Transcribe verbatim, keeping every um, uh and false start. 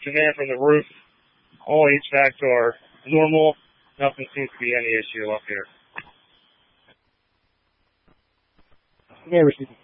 command from the roof. All H V A Cs are normal. Nothing seems to be any issue up here. Yeah, receiving.